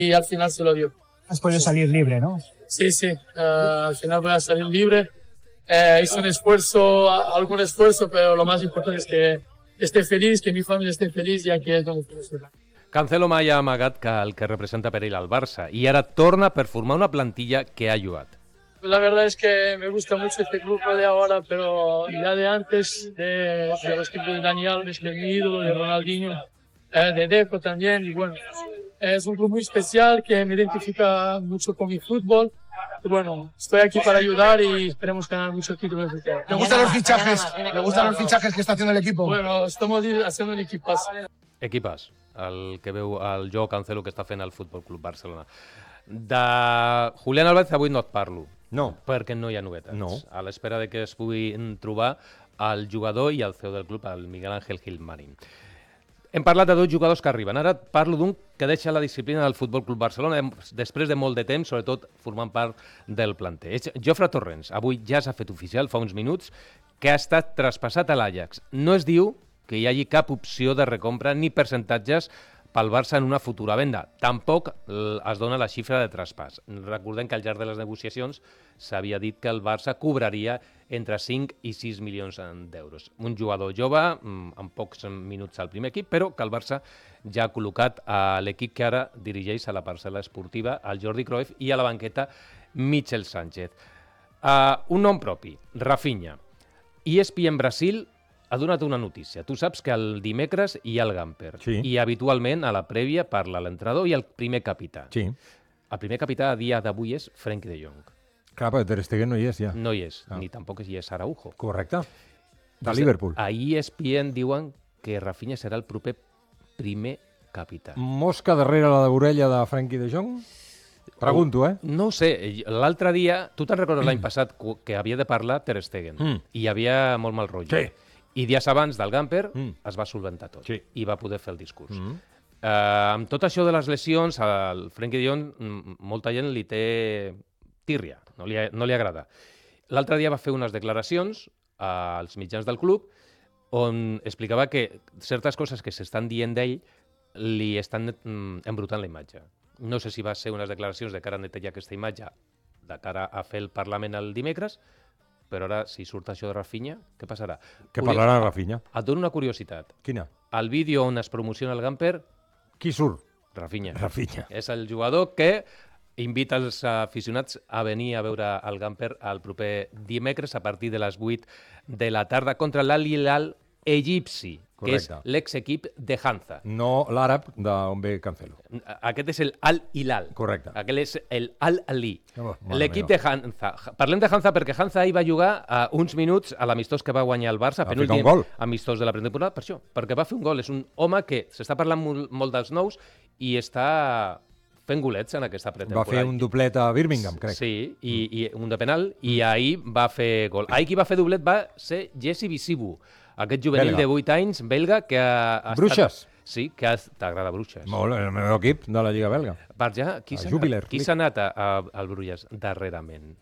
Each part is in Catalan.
y al final se lo dio. Has podido salir libre, ¿no? Sí, al final voy a salir libre. Hice algún esfuerzo, pero lo más importante es que esté feliz, que mi familia esté feliz, ya que es donde quiero estar. Cancelo mai ha amagat que el que representa per ell el Barça i ara torna per formar una plantilla que ha jugat. La verdad es que me gusta mucho este grupo de ahora, pero ya de antes, de los tiempos de Dani Alves, de mi ídolo, de Ronaldinho, de Deco también, y bueno, es un grupo muy especial que me identifica mucho con mi fútbol. Y bueno, estoy aquí para ayudar y esperemos ganar muchos títulos. ¿Le gustan los fichajes? ¿Le gustan los fichajes que está haciendo el equipo? Bueno, estamos haciendo un equipazo. Equipàs, el que veu el Joao Cancelo que està fent el Futbol Club Barcelona. De Julián Álvarez avui no et parlo. No. Perquè no hi ha novetats. No. A l'espera de que es puguin trobar el jugador i el CEO del club, el Miguel Ángel Gilmarín. Hem parlat de dos jugadors que arriben. Ara parlo d'un que deixa la disciplina del Futbol Club Barcelona després de molt de temps, sobretot formant part del planter. És Jofre Torrents. Avui ja s'ha fet oficial, fa uns minuts, que ha estat traspassat a l'Ajax. No es diu que hi hagi cap opció de recompra ni percentatges pel Barça en una futura venda. Tampoc es dona la xifra de traspàs. Recordem que al llarg de les negociacions s'havia dit que el Barça cobraria entre 5 i 6 milions d'euros. Un jugador jove, amb pocs minuts al primer equip, però que el Barça ja ha col·locat a l'equip que ara dirigeix a la parcel·la esportiva, el Jordi Cruyff, i a la banqueta Michel Sánchez. Un nom propi, Rafinha. ESPN Brasil ha donat una notícia. Tu saps que el dimecres hi ha el Gamper. Sí. I habitualment a la prèvia parla l'entrenador i el primer capità. Sí. El primer capità a dia d'avui és Frenkie de Jong. Clar, però Ter Stegen no hi és, ja. No hi és, ni tampoc hi és Araujo. Correcte. De Liverpool. A ESPN diuen que Rafinha serà el proper primer capità. Mosca darrere la orella de Frenkie de Jong? Pregunto, eh? No ho sé. L'altre dia, tu te'n recordes l'any passat que havia de parlar Ter Stegen i hi havia molt mal rotllo. Sí. I dies abans del Gamper es va solventar tot i va poder fer el discurs. Amb tot això de les lesions, al Frenkie de Jong molta gent li té tírria, no li agrada. L'altre dia va fer unes declaracions als mitjans del club on explicava que certes coses que s'estan dient d'ell li estan embrutant la imatge. No sé si va ser unes declaracions de cara a netejar aquesta imatge de cara a fer el Parlament el dimecres, però ara, si surt això de Rafinha, què passarà? Què parlarà Rafinha? Et dono una curiositat. Quina? El vídeo on es promociona el Gamper... Qui surt? Rafinha. Rafinha. És el jugador que invita els aficionats a venir a veure el Gamper el proper dimecres a partir de les 8 de la tarda contra l'Al Hilal egipci, que és l'exequip de Hanza. No l'àrab d'on ve Cancelo. Aquest és el Al Hilal. Correcte. Aquest és el Al Ali. L'equip de Hanza. Parlem de Hanza perquè Hanza ahir va jugar uns minuts a l'amistós que va guanyar el Barça, penúltim amistós de la pretemporada, per això, perquè va fer un gol. És un home que s'està parlant molt dels nous i està fent golets en aquesta pretemporada. Va fer un doblet a Birmingham, crec. Sí, i un de penal, i ahir va fer gol. Ahir qui va fer doblet va ser Jesse Visibu, aquest juvenil de 8 anys, belga, que ha Bruixes? Sí, que t'agrada Bruixes. Molt, el meu equip de la Lliga belga. Barja, qui s'ha anat al Bruixes darrerament?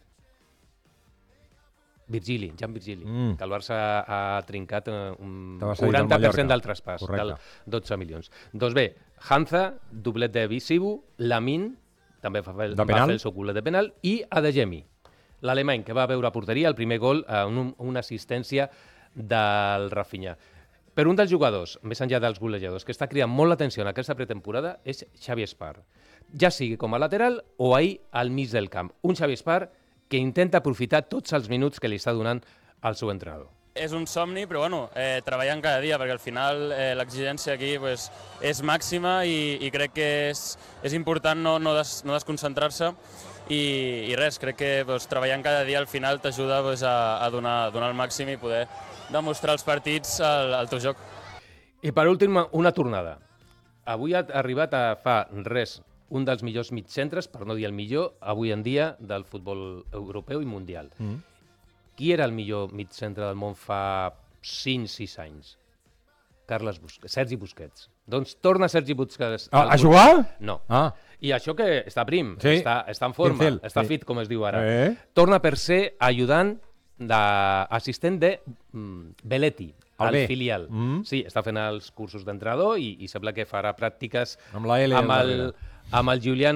Virgili, Jan Virgili, que el Barça ha trincat un 40% del traspàs, del 12 milions. Doncs bé, Hanza, doblet de Visibu, Lamin, també va fer el seu culet de penal, i Adeyemi, l'alemany, que va veure a porteria el primer gol en una assistència del Rafinha. Per un dels jugadors, més enllà dels golejadors, que està cridant molt l'atenció en aquesta pretemporada és Xavi Espar. Ja sigui com a lateral o ahir al mig del camp. Un Xavi Espar que intenta aprofitar tots els minuts que li està donant el seu entrenador. És un somni, però bueno, treballant cada dia, perquè al final l'exigència aquí és màxima i crec que és important no desconcentrar-se i res, crec que treballant cada dia al final t'ajuda a donar el màxim i poder demostrar els partits al teu joc. I per últim, una tornada. Avui ha arribat fa res un dels millors mitjcentres, per no dir el millor, avui en dia del futbol europeu i mundial. Qui era el millor mitjcentre del món fa 5-6 anys? Sergi Busquets. Doncs torna Sergi Busquets. A jugar? No. I això que està prim, està en forma, està fit, com es diu ara. Torna per ser ajudant d'assistent de Belletti, al filial. Sí, està fent els cursos d'entrenador i sembla que farà pràctiques amb el Giuliano